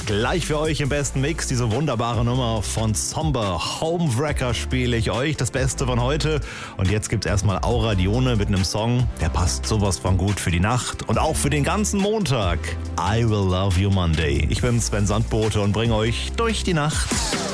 Gleich für euch im besten Mix diese wunderbare Nummer von Somber. Homewrecker spiele ich euch, das Beste von heute. Und jetzt gibt's erstmal Aura Dione mit einem Song, der passt sowas von gut für die Nacht und auch für den ganzen Montag. I Will Love You Monday. Ich bin Sven Sandbote und bringe euch durch die Nacht.